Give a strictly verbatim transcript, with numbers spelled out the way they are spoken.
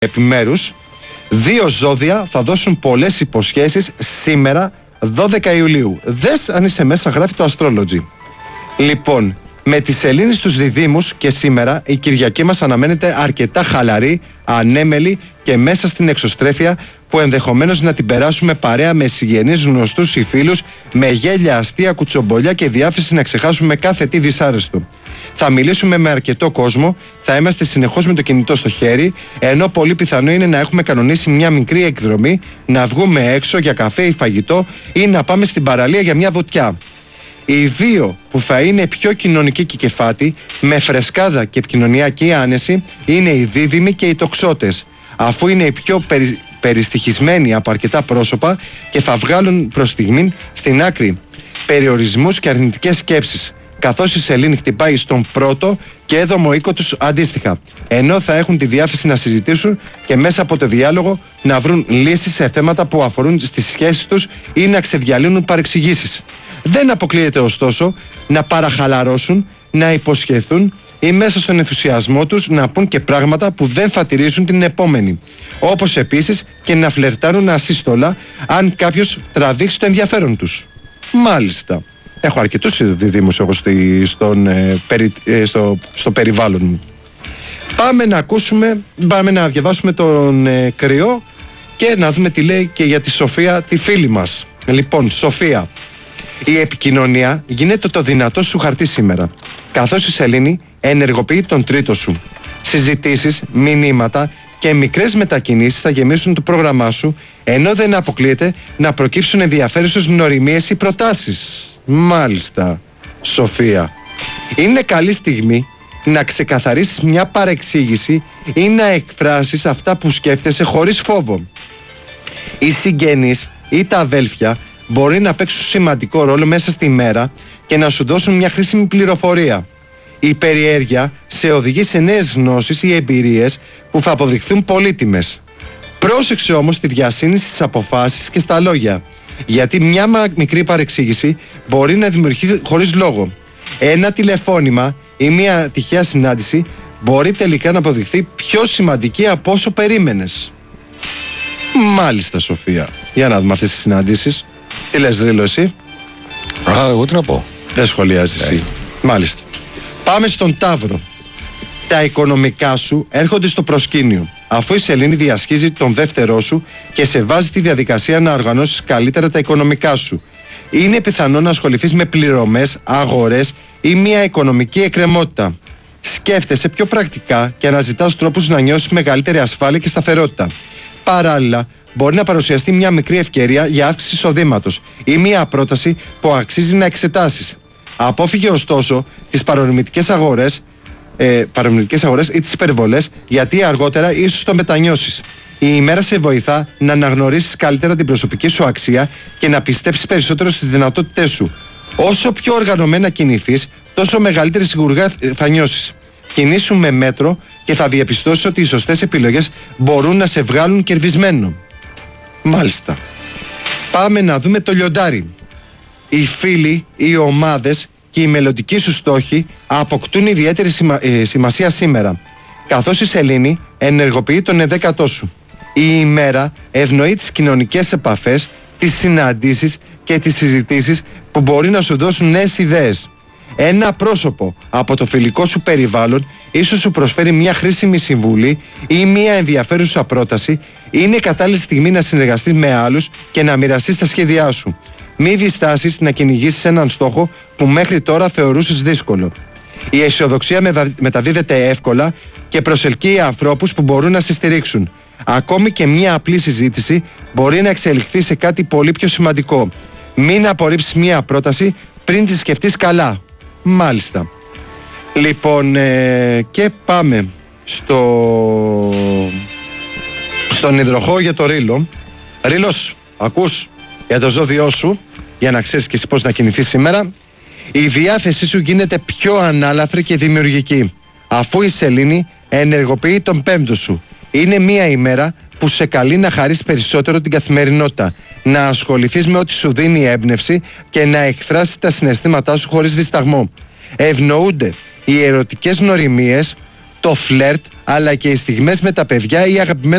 επιμέρους, δύο ζώδια θα δώσουν πολλές υποσχέσεις σήμερα δώδεκα Ιουλίου. Δες αν είσαι μέσα, γράφει το Astrology. Λοιπόν, με τη σελήνη στους διδύμους και σήμερα η Κυριακή μας αναμένεται αρκετά χαλαρή, ανέμελη και μέσα στην εξωστρέφεια, που ενδεχομένως να την περάσουμε παρέα με συγγενείς, γνωστούς ή φίλους, με γέλια, αστεία, κουτσομπολιά και διάθεση να ξεχάσουμε κάθε τι δυσάρεστο. Θα μιλήσουμε με αρκετό κόσμο, θα είμαστε συνεχώς με το κινητό στο χέρι, ενώ πολύ πιθανό είναι να έχουμε κανονίσει μια μικρή εκδρομή, να βγούμε έξω για καφέ ή φαγητό ή να πάμε στην παραλία για μια βοτιά. Οι δύο που θα είναι πιο κοινωνικοί και κεφάτη, με φρεσκάδα και επικοινωνιακή άνεση, είναι οι δίδυμοι και οι τοξότες, αφού είναι οι πιο περι... περιστοιχισμένοι από αρκετά πρόσωπα και θα βγάλουν προς στιγμήν στην άκρη περιορισμούς και αρνητικές σκέψεις, καθώς η σελήνη χτυπάει στον πρώτο και έδωμο οίκο τους αντίστοιχα, ενώ θα έχουν τη διάθεση να συζητήσουν και μέσα από το διάλογο να βρουν λύσεις σε θέματα που αφορούν στις σχέσεις τους ή να ξεδιαλύνουν παρεξηγήσεις. Δεν αποκλείεται ωστόσο να παραχαλαρώσουν, να υποσχεθούν ή μέσα στον ενθουσιασμό τους να πούν και πράγματα που δεν θα τηρήσουν την επόμενη. Όπως επίσης και να φλερτάρουν ασύστολα αν κάποιος τραβήξει το ενδιαφέρον τους. Μάλιστα. Έχω αρκετούς διδύμους εγώ στη, στον, ε, περι, ε, στο, στο περιβάλλον μου. Πάμε να ακούσουμε, πάμε να διαβάσουμε τον ε, Κρυό και να δούμε τι λέει και για τη Σοφία, τη φίλη μας. Λοιπόν, Σοφία, η επικοινωνία γίνεται το δυνατό σου χαρτί σήμερα, καθώς η σελήνη ενεργοποιεί τον τρίτο σου. Συζητήσεις, μηνύματα και μικρές μετακινήσεις θα γεμίσουν το πρόγραμμά σου, ενώ δεν αποκλείεται να προκύψουν ενδιαφέρουσες γνωριμίες ή προτάσεις. Μάλιστα, Σοφία. Είναι καλή στιγμή να ξεκαθαρίσεις μια παρεξήγηση ή να εκφράσεις αυτά που σκέφτεσαι χωρίς φόβο. Οι συγγενείς ή τα αδέλφια μπορεί να παίξουν σημαντικό ρόλο μέσα στη μέρα και να σου δώσουν μια χρήσιμη πληροφορία. Η περιέργεια σε οδηγεί σε νέες γνώσεις ή εμπειρίες που θα αποδειχθούν πολύτιμες. Πρόσεξε όμως τη διασύνηση στις αποφάσεις και στα λόγια, γιατί μια μικρή παρεξήγηση μπορεί να δημιουργηθεί χωρίς λόγο. Ένα τηλεφώνημα ή μια τυχαία συνάντηση μπορεί τελικά να αποδειχθεί πιο σημαντική από όσο περίμενες. Μάλιστα, Σοφία. Για να δούμε αυτές τις συναντήσεις. Τι λες, Ρίλο, εσύ? Α, εγώ τι να πω. Δεν σχολιάζεις εσύ. Μάλιστα. Πάμε στον Ταύρο. Τα οικονομικά σου έρχονται στο προσκήνιο, αφού η σελήνη διασχίζει τον δεύτερό σου και σε βάζει τη διαδικασία να οργανώσεις καλύτερα τα οικονομικά σου. Είναι πιθανό να ασχοληθείς με πληρωμές, αγορές ή μια οικονομική εκκρεμότητα. Σκέφτεσαι πιο πρακτικά και αναζητάς τρόπους να νιώσεις μεγαλύτερη ασφάλεια και σταθερότητα. Παράλληλα, μπορεί να παρουσιαστεί μια μικρή ευκαιρία για αύξηση εισοδήματος ή μια πρόταση που αξίζει να εξετάσεις. Απόφυγε ωστόσο τις παρορμητικές αγορές, ε, παρορμητικές αγορές ή τις υπερβολές, γιατί αργότερα ίσως το μετανιώσεις. Η ημέρα σε βοηθά να αναγνωρίσεις καλύτερα την προσωπική σου αξία και να πιστέψεις περισσότερο στις δυνατότητές σου. Όσο πιο οργανωμένα κινηθείς, τόσο μεγαλύτερη σιγουριά θα νιώσεις. Κινήσου με μέτρο και θα διαπιστώσεις ότι οι σωστές επιλογές μπορούν να σε βγάλουν κερδισμένο. Μάλιστα. Πάμε να δούμε το Λιοντάρι. Οι φίλοι, οι ομάδες και οι μελλοντικοί σου στόχοι αποκτούν ιδιαίτερη σημα, ε, σημασία σήμερα, καθώς η σελήνη ενεργοποιεί τον εδέκατό σου. Η ημέρα ευνοεί τις κοινωνικές επαφές, τις συναντήσεις και τις συζητήσεις που μπορεί να σου δώσουν νέες ιδέες. Ένα πρόσωπο από το φιλικό σου περιβάλλον ίσως σου προσφέρει μια χρήσιμη συμβουλή ή μια ενδιαφέρουσα πρόταση. Είναι κατάλληλη στιγμή να συνεργαστείς με άλλους και να μοιραστείς τα σχέδιά σου. Μη διστάσεις να κυνηγήσεις έναν στόχο που μέχρι τώρα θεωρούσες δύσκολο. Η αισιοδοξία μεταδίδεται εύκολα και προσελκύει ανθρώπους που μπορούν να σε στηρίξουν. Ακόμη και μια απλή συζήτηση μπορεί να εξελιχθεί σε κάτι πολύ πιο σημαντικό. Μην απορρίψεις μια πρόταση πριν τη σκεφτείς καλά. Μάλιστα. Λοιπόν, ε, και πάμε στο... στον υδροχόο για το Ρήλο. Ρήλος, ακούς για το ζώδιό σου, για να ξέρεις και εσύ πώς να κινηθείς σήμερα. Η διάθεσή σου γίνεται πιο ανάλαφρη και δημιουργική, αφού η σελήνη ενεργοποιεί τον πέμπτο σου. Είναι μια ημέρα που σε καλεί να χαρίσεις περισσότερο την καθημερινότητα, να ασχοληθείς με ό,τι σου δίνει έμπνευση και να εκφράσεις τα συναισθήματά σου χωρίς δισταγμό. Ευνοούνται οι ερωτικές νοημίες, το φλερτ, αλλά και οι στιγμές με τα παιδιά ή αγαπημένα